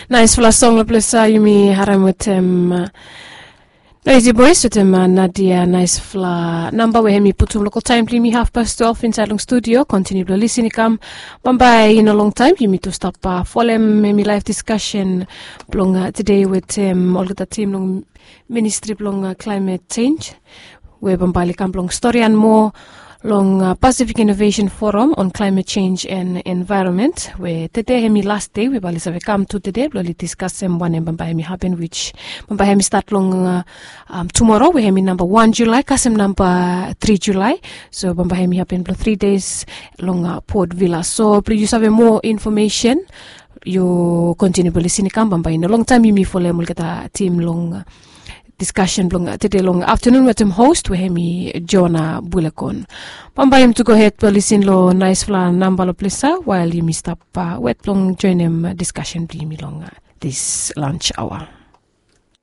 Nice fla song la plesa yumi haramutem. Noisy boys with Nadia nice fla number we hemi putum local time plimi 12:30 inside long studio continue to listen come bye in a long time you to stop folem me live discussion blong today with all the team long ministry blong climate change we bambali kam blong story and more long Pacific Innovation Forum on Climate Change and Environment. We today hemi last day we bali save come to today we discuss some one and hemi happen which hemi start long tomorrow we hemi number 1 July kasem number 3 July so hemi happen 3 days long Port Vila. So please have more information you continue to listen come in a long time you me follow mulkata team long discussion long today long afternoon with him host we hemi Jonah Bulakon. Pambayam to go ahead to listen lo nice fla number lo plesa while you missed up wet long join him discussion bli mi long this lunch hour.